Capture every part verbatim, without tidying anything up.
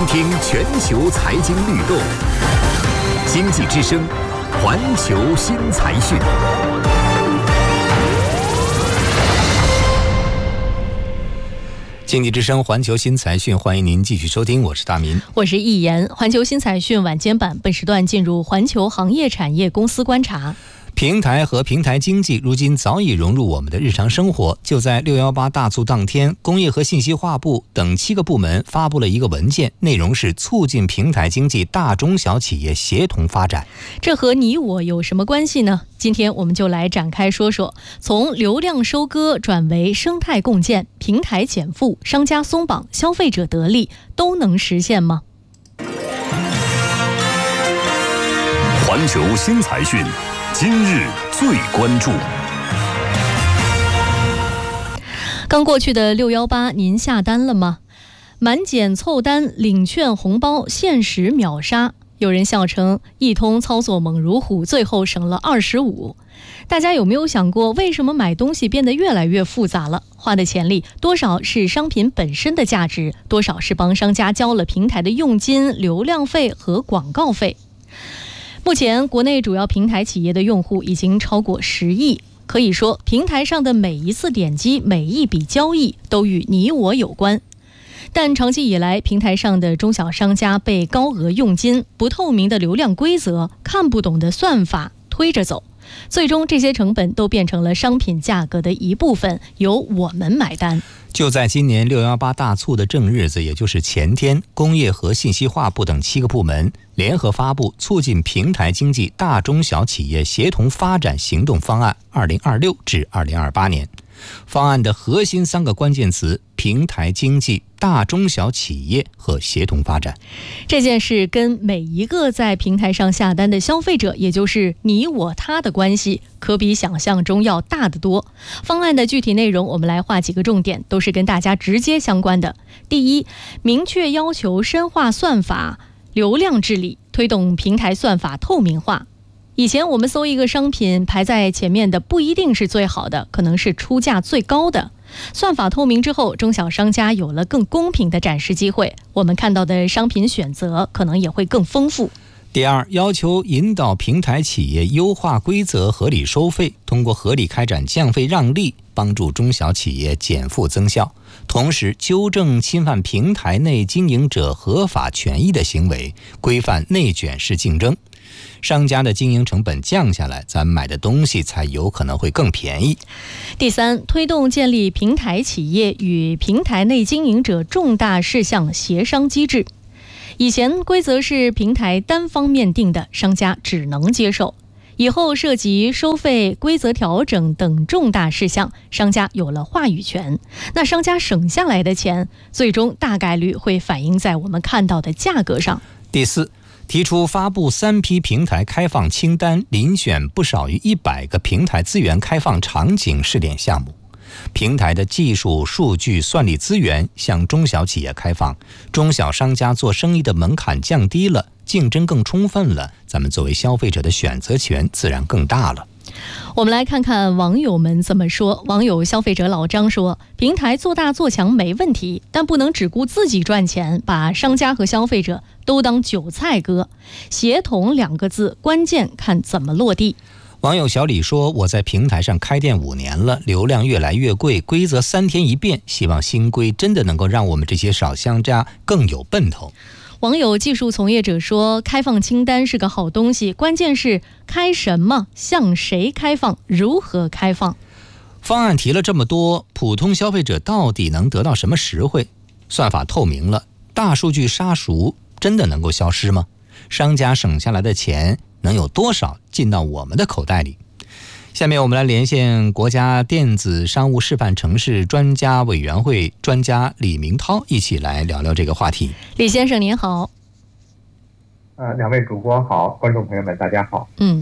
听全球财经律动，经济之声，环球新财讯。经济之声环球新财讯，欢迎您继续收听，我是大民， 我是易言。环球新财讯晚间版本时段进入环球行业产业公司观察。 平台和平台经济如今早已融入我们的日常生活。就在六一八大促当天，工业和信息化部等七个部门发布了一个文件，内容是促进平台经济大中小企业协同发展。 这和你我有什么关系呢？今天我们就来展开说说，从流量收割转为生态共建，平台减负，商家松绑，消费者得利，都能实现吗？ 环球新财讯，今日最关注。 刚过去的六一八，您下单了吗？满减凑单、领券红包，限时秒杀。有人笑称一通操作猛如虎，最后省了二十五。大家有没有想过，为什么买东西变得越来越复杂了？花的钱里多少是商品本身的价值，多少是帮商家交了平台的佣金、流量费和广告费。目前国内主要平台企业的用户已经超过十亿，可以说平台上的每一次点击、每一笔交易都与你我有关。但长期以来，平台上的中小商家被高额佣金、不透明的流量规则、看不懂的算法推着走，最终这些成本都变成了商品价格的一部分，由我们买单。 就在今年六一八大促的正日子，也就是前天，工业和信息化部等七个部门联合发布《促进平台经济大中小企业协同发展行动方案（二零二六至二零二八年）》。方案的核心三个关键词：平台经济、大中小企业和协同发展。 这件事跟每一个在平台上下单的消费者，也就是你我他的关系，可比想象中要大得多。方案的具体内容，我们来划几个重点，都是跟大家直接相关的。第一，明确要求深化算法流量治理，推动平台算法透明化。以前我们搜一个商品，排在前面的不一定是最好的，可能是出价最高的。算法透明之后，中小商家有了更公平的展示机会，我们看到的商品选择可能也会更丰富。 第二，要求引导平台企业优化规则，合理收费，通过合理开展降费让利，帮助中小企业减负增效，同时纠正侵犯平台内经营者合法权益的行为，规范内卷式竞争。商家的经营成本降下来，咱买的东西才有可能会更便宜。 第三，推动建立平台企业与平台内经营者重大事项协商机制。以前规则是平台单方面定的，商家只能接受。以后涉及收费、规则调整等重大事项，商家有了话语权。那商家省下来的钱，最终大概率会反映在我们看到的价格上。 第四，提出发布三批平台开放清单，遴选不少于一百个平台资源开放场景试点项目。平台的技术、数据、算力资源向中小企业开放，中小商家做生意的门槛降低了，竞争更充分了，咱们作为消费者的选择权自然更大了。 我们来看看网友们怎么说。网友消费者老张说，平台做大做强没问题，但不能只顾自己赚钱，把商家和消费者都当韭菜割。协同两个字，关键看怎么落地。 网友小李说，我在平台上开店五年了，流量越来越贵，规则三天一变，希望新规真的能够让我们这些小商家更有奔头。 网友技术从业者说，开放清单是个好东西，关键是开什么、向谁开放、如何开放。 方案提了这么多，普通消费者到底能得到什么实惠？算法透明了，大数据杀熟，真的能够消失吗？商家省下来的钱能有多少进到我们的口袋里？下面我们来连线国家电子商务示范城市专家委员会专家李明涛，一起来聊聊这个话题。 李先生您好。 呃，两位主播好，观众朋友们大家好。 嗯，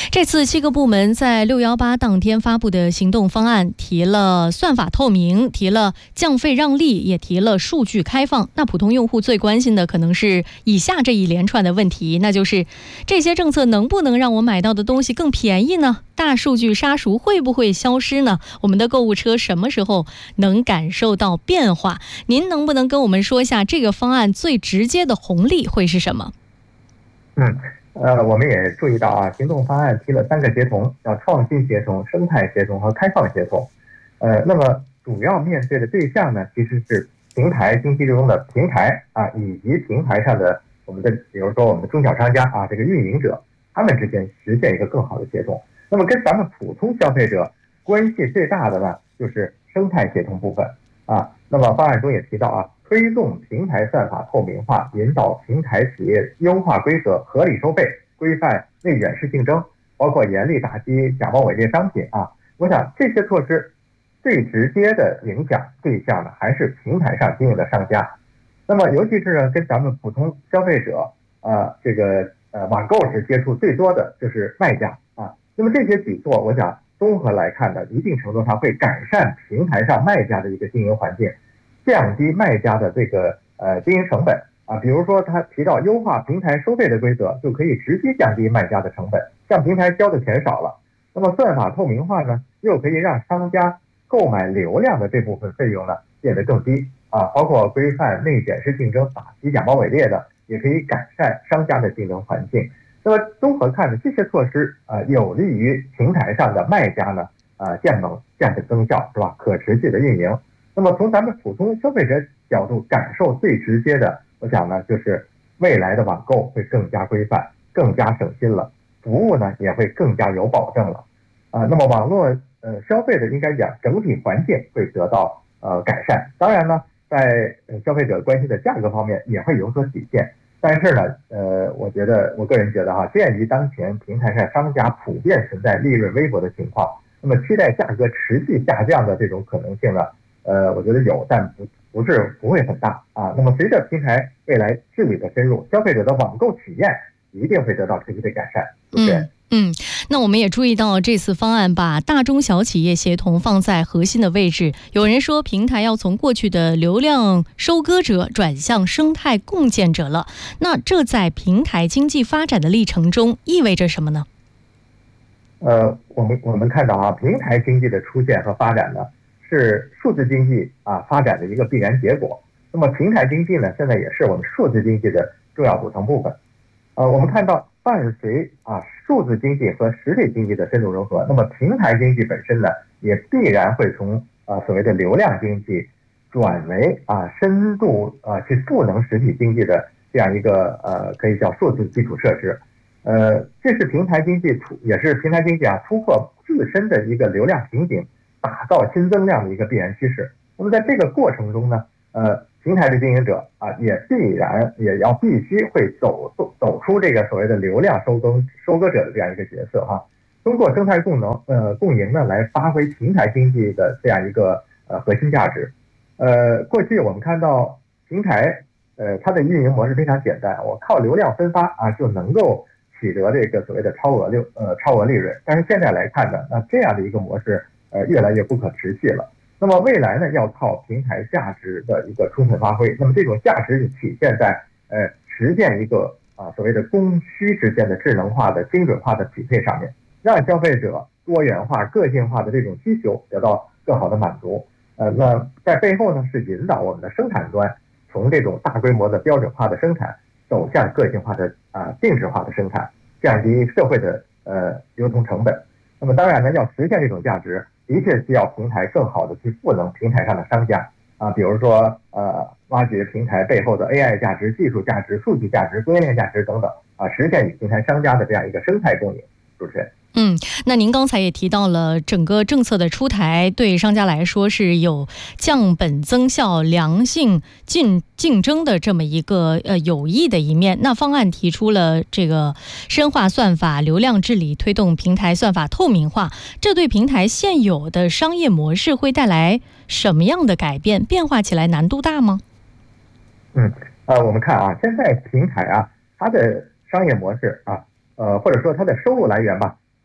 这次七个部门在六一八当天发布的行动方案，提了算法透明，提了降费让利，也提了数据开放。那普通用户最关心的可能是以下这一连串的问题，那就是这些政策能不能让我买到的东西更便宜呢？大数据杀熟会不会消失呢？我们的购物车什么时候能感受到变化？您能不能跟我们说一下这个方案最直接的红利会是什么？ 嗯。呃，我们也注意到啊，行动方案提了三个协同，叫创新协同、生态协同和开放协同。呃，那么主要面对的对象呢，其实是平台经济中的平台啊，以及平台上的我们的，比如说我们的中小商家啊，这个运营者，他们之间实现一个更好的协同。那么跟咱们普通消费者关系最大的呢，就是生态协同部分啊。那么方案中也提到啊，推动平台算法透明化，引导平台企业优化规则、合理收费、规范内卷式竞争，包括严厉打击假冒伪劣商品啊。我想这些措施最直接的影响对象呢，还是平台上经营的商家。那么尤其是呢，跟咱们普通消费者呃这个呃网购时接触最多的就是卖家啊。那么这些举措，我想综合来看呢，一定程度上会改善平台上卖家的一个经营环境，降低卖家的这个呃经营成本啊。比如说他提到优化平台收费的规则，就可以直接降低卖家的成本，让平台交的钱少了。那么算法透明化呢，又可以让商家购买流量的这部分费用呢变得更低啊。包括规范内卷式竞争、打击假冒伪劣的，也可以改善商家的竞争环境。那么综合看呢，这些措施啊、呃，有利于平台上的卖家呢啊、呃、降能降低增效，是吧？可持续的运营。那么从咱们普通消费者角度感受最直接的，我想呢，就是未来的网购会更加规范、更加省心了，服务呢也会更加有保证了。啊、呃，那么网络呃消费的应该讲整体环境会得到呃改善。当然呢，在消费者关心的价格方面也会有所体现。但是呢，呃，我觉得我个人觉得哈，鉴于当前平台上商家普遍存在利润微薄的情况，那么期待价格持续下降的这种可能性呢，呃，我觉得有，但不不是不会很大啊。那么随着平台未来治理的深入，消费者的网购体验一定会得到持续的改善。 嗯嗯，那我们也注意到这次方案把大中小企业协同放在核心的位置。有人说平台要从过去的流量收割者转向生态共建者了，那这在平台经济发展的历程中意味着什么呢？ 呃，我们我们看到啊，平台经济的出现和发展呢，是数字经济啊发展的一个必然结果。那么平台经济呢，现在也是我们数字经济的重要组成部分。呃，我们看到伴随啊数字经济和实体经济的深度融合，那么平台经济本身呢，也必然会从啊所谓的流量经济转为啊深度啊去赋能实体经济的这样一个呃可以叫数字基础设施。呃，这是平台经济突也是平台经济啊突破自身的一个流量瓶颈，打造新增量的一个必然趋势。那么在这个过程中呢，呃。平台的经营者啊，也必然也要必须会走走出这个所谓的流量收割收割者的这样一个角色哈、啊，通过生态共能呃共赢呢，来发挥平台经济的这样一个呃核心价值。呃，过去我们看到平台呃它的运营模式非常简单，我靠流量分发啊就能够取得这个所谓的超额利呃超额利润。但是现在来看呢，那这样的一个模式呃越来越不可持续了。那么未来呢，要靠平台价值的一个充分发挥。那么这种价值就体现在呃实现一个啊所谓的供需之间的智能化的精准化的匹配上面，让消费者多元化、个性化的这种需求得到更好的满足。呃，那在背后呢，是引导我们的生产端从这种大规模的标准化的生产走向个性化的啊定制化的生产，降低社会的呃流通成本。那么当然呢，要实现这种价值，的确需要平台更好的去赋能平台上的商家啊，比如说呃，挖掘平台背后的 A I 价值、技术价值、数据价值、供应链价值等等啊，实现与平台商家的这样一个生态共赢。主持人。 嗯，那您刚才也提到了整个政策的出台对商家来说是有降本增效、良性竞竞争的这么一个呃有益的一面。那方案提出了这个深化算法、流量治理，推动平台算法透明化，这对平台现有的商业模式会带来什么样的改变？变化起来难度大吗？ 嗯，呃，我们看啊，现在平台啊，它的商业模式啊，呃，或者说它的收入来源吧。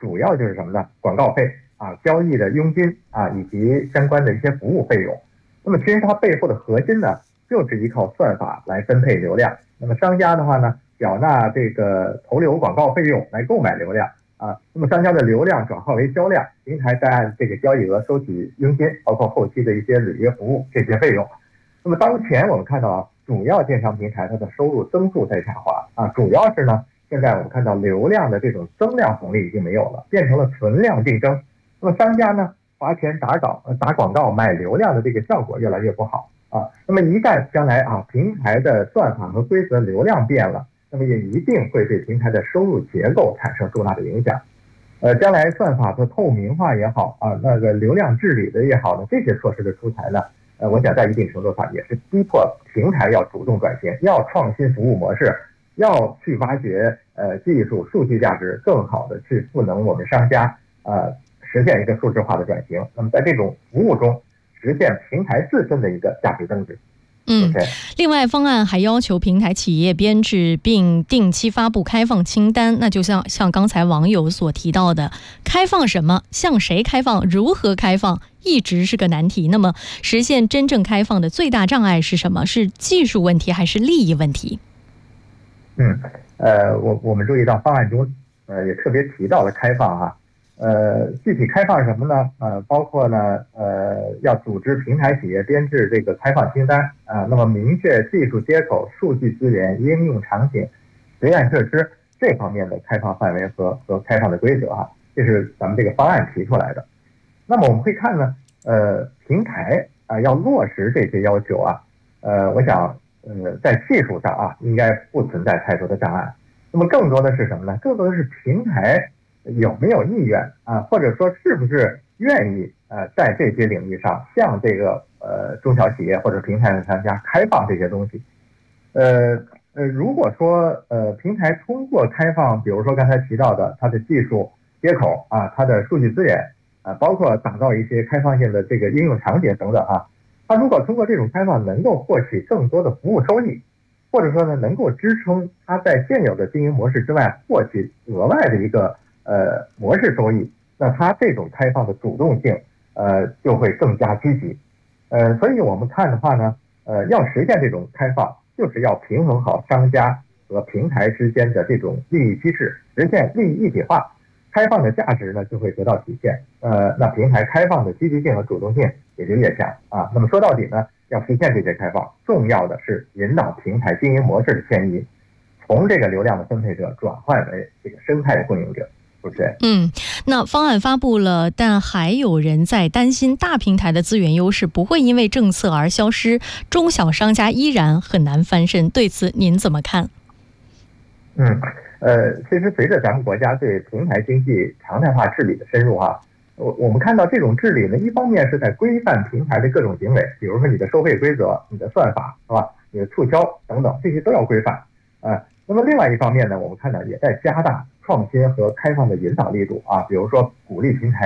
主要就是什么呢？广告费啊、交易的佣金啊，以及相关的一些服务费用。那么其实它背后的核心呢，就是依靠算法来分配流量。那么商家的话呢，缴纳这个投流广告费用来购买流量啊。那么商家的流量转化为销量，平台再按这个交易额收取佣金，包括后期的一些履约服务这些费用。那么当前我们看到啊，主要电商平台它的收入增速在下滑啊，主要是呢，现在我们看到流量的这种增量红利已经没有了，变成了存量竞争。那么商家呢，花钱打广打广告买流量的这个效果越来越不好啊。那么一旦将来啊，平台的算法和规则流量变了，那么也一定会对平台的收入结构产生重大的影响。呃，将来算法的透明化也好啊，那个流量治理的也好呢，这些措施的出台呢，呃，我想在一定程度上也是逼迫平台要主动转型，要创新服务模式，要去挖掘呃技术、数据价值，更好的去赋能我们商家，呃，实现一个数字化的转型。那么在这种服务中，实现平台自身的一个价值增值。 嗯， okay. 另外方案还要求平台企业编制并定期发布开放清单，那就像像刚才网友所提到的，开放什么、向谁开放、如何开放，一直是个难题。那么实现真正开放的最大障碍是什么？是技术问题还是利益问题？ 嗯，呃，我我们注意到方案中，呃，也特别提到了开放哈、啊。呃，具体开放什么呢？呃，包括呢，呃，要组织平台企业编制这个开放清单啊、呃，那么明确技术接口、数据资源、应用场景、实验设施这方面的开放范围和和开放的规则啊，这是咱们这个方案提出来的。那么我们会看呢，呃，平台啊、呃、要落实这些要求啊，呃，我想呃在技术上啊应该不存在太多的障碍。那么更多的是什么呢？更多的是平台有没有意愿啊，或者说是不是愿意呃在这些领域上向这个呃中小企业或者平台的商家开放这些东西。呃呃，如果说呃平台通过开放，比如说刚才提到的它的技术接口啊，它的数据资源啊，包括打造一些开放性的这个应用场景等等啊，它如果通过这种开放能够获取更多的服务收益，或者说呢能够支撑它在现有的经营模式之外获取额外的一个呃，模式收益，那它这种开放的主动性，呃，就会更加积极，呃，所以我们看的话呢，呃，要实现这种开放，就是要平衡好商家和平台之间的这种利益机制，实现利益一体化，开放的价值呢就会得到体现，呃，那平台开放的积极性和主动性也就越强啊。那么说到底呢，要实现这些开放，重要的是引导平台经营模式的迁移，从这个流量的分配者转换为这个生态的供应者。 嗯，那方案发布了，但还有人在担心大平台的资源优势不会因为政策而消失，中小商家依然很难翻身。对此您怎么看？ 嗯，呃，其实随着咱们国家对平台经济常态化治理的深入啊，我我们看到这种治理呢，一方面是在规范平台的各种行为，比如说你的收费规则、你的算法是吧，你的促销等等，这些都要规范啊、呃。那么另外一方面呢，我们看到也在加大创新和开放的引导力度啊，比如说鼓励平台